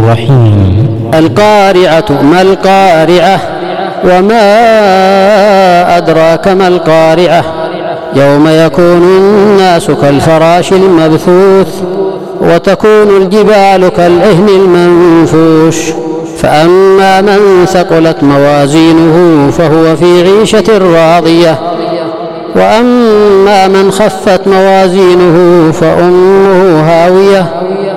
الرحيم. القارعة. ما القارعة؟ وما أدراك ما القارعة؟ يوم يكون الناس كالفراش المبثوث وتكون الجبال كالعهن المنفوش. فأما من ثقلت موازينه فهو في عيشة راضية، وأما من خفت موازينه فأمه هاوية.